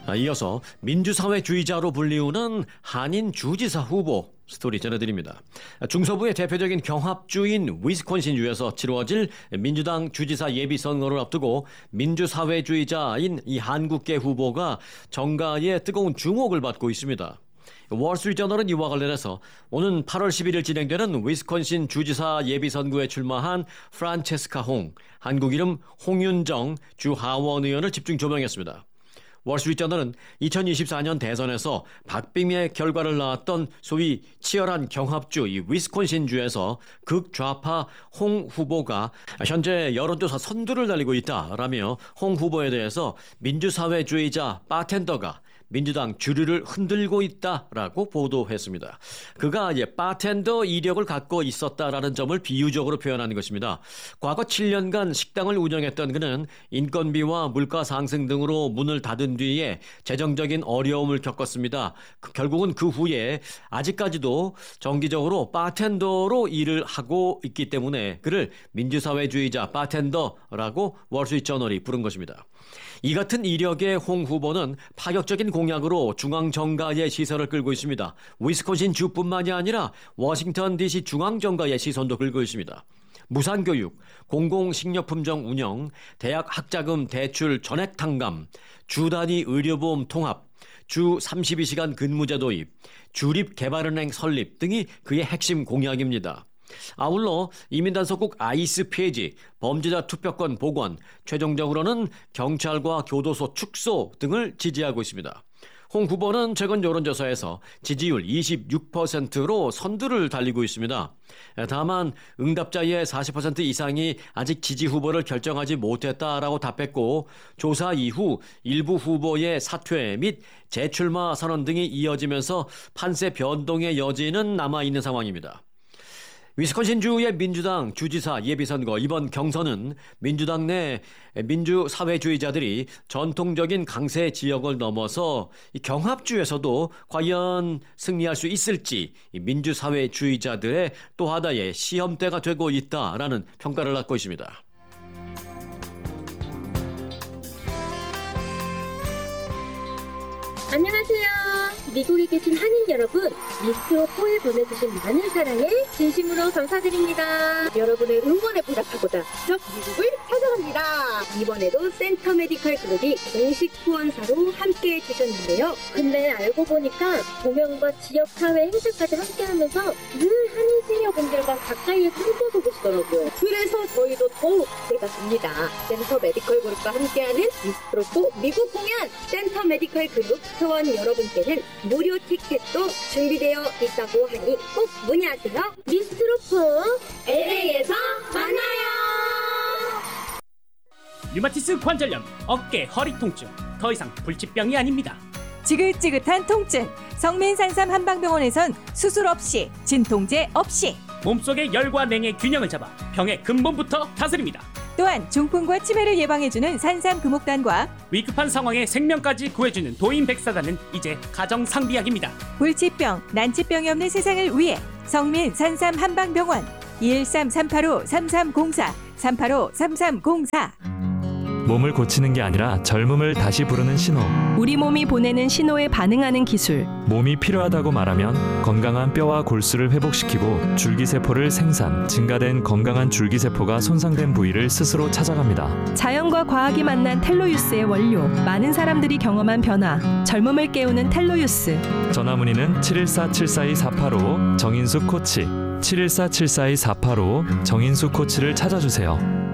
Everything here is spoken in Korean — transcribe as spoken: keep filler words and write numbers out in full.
이어서 민주사회주의자로 불리우는 한인 주지사 후보 스토리 전해드립니다. 중서부의 대표적인 경합주인 위스콘신주에서 치루어질 민주당 주지사 예비선거를 앞두고 민주사회주의자인 이 한국계 후보가 정가의 뜨거운 주목을 받고 있습니다. 월스트리트저널은 이와 관련해서 오는 팔월 십일일 진행되는 위스콘신 주지사 예비선거에 출마한 프란체스카 홍, 한국 이름 홍윤정 주 하원 의원을 집중 조명했습니다. 월스트리트저널은 이천이십사년 대선에서 박빙의 결과를 낳았던 소위 치열한 경합주 이 위스콘신주에서 극좌파 홍 후보가 현재 여론조사 선두를 달리고 있다라며 홍 후보에 대해서 민주사회주의자 바텐더가 민주당 주류를 흔들고 있다라고 보도했습니다. 그가 이제 바텐더 이력을 갖고 있었다라는 점을 비유적으로 표현하는 것입니다. 과거 칠 년간 식당을 운영했던 그는 인건비와 물가 상승 등으로 문을 닫은 뒤에 재정적인 어려움을 겪었습니다. 결국은 그 후에 아직까지도 정기적으로 바텐더로 일을 하고 있기 때문에 그를 민주사회주의자 바텐더라고 월스트리트저널이 부른 것입니다. 이 같은 이력의 홍 후보는 파격적인 공약으로 중앙정가의 시선을 끌고 있습니다. 위스콘신 주뿐만이 아니라 워싱턴 디씨 중앙정가의 시선도 끌고 있습니다. 무상교육, 공공식료품점 운영, 대학 학자금 대출 전액 탕감, 주단위 의료보험 통합, 주 삼십이 시간 근무제 도입, 주립개발은행 설립 등이 그의 핵심 공약입니다. 아울러 이민단속국 아이스 폐지, 범죄자 투표권 복원, 최종적으로는 경찰과 교도소 축소 등을 지지하고 있습니다. 홍 후보는 최근 여론조사에서 지지율 이십육 퍼센트로 선두를 달리고 있습니다. 다만 응답자의 사십 퍼센트 이상이 아직 지지 후보를 결정하지 못했다라고 답했고 조사 이후 일부 후보의 사퇴 및 재출마 선언 등이 이어지면서 판세 변동의 여지는 남아있는 상황입니다. 위스콘신주의 민주당 주지사 예비선거 이번 경선은 민주당 내 민주사회주의자들이 전통적인 강세 지역을 넘어서 경합주에서도 과연 승리할 수 있을지 민주사회주의자들의 또 하나의 시험대가 되고 있다라는 평가를 받고 있습니다. 안녕하세요. 미국에 계신 한인 여러분, 미스트로포에 보내주신 많은 사랑에 진심으로 감사드립니다. 여러분의 응원에 보답하고자 저 미국을 찾아갑니다. 이번에도 센터 메디컬 그룹이 공식 후원사로 함께해 주셨는데요. 근데 알고 보니까 공연과 지역사회 행사까지 함께하면서 늘 한인 시니어분들과 가까이에서 함께하고 계시더라고요. 그래서 저희도 더욱 기대가 됩니다. 센터 메디컬 그룹과 함께하는 미스트로포 미국 공연 센터 메디컬 그룹 회원 여러분께는 무료 티켓도 준비되어 있다고 하니 꼭 문의하세요. 미스트로포 엘에이에서 만나요. 류마티스 관절염, 어깨, 허리 통증, 더 이상 불치병이 아닙니다. 지긋지긋한 통증, 성민산삼 한방병원에선 수술 없이, 진통제 없이 몸속의 열과 냉의 균형을 잡아 병의 근본부터 다스립니다. 또한 중풍과 치매를 예방해주는 산삼 금옥단과 위급한 상황에 생명까지 구해주는 도인백사단은 이제 가정상비약입니다. 불치병, 난치병이 없는 세상을 위해 성민 산삼 한방병원 이일삼 삼팔오 삼삼공사 삼팔오 삼삼공사. 몸을 고치는 게 아니라 젊음을 다시 부르는 신호. 우리 몸이 보내는 신호에 반응하는 기술. 몸이 필요하다고 말하면 건강한 뼈와 골수를 회복시키고 줄기세포를 생산, 증가된 건강한 줄기세포가 손상된 부위를 스스로 찾아갑니다. 자연과 과학이 만난 텔로유스의 원료. 많은 사람들이 경험한 변화. 젊음을 깨우는 텔로유스. 전화문의는 칠일사 칠사이 사팔오 정인수 코치 칠일사 칠사이 사팔오 정인수 코치를 찾아주세요.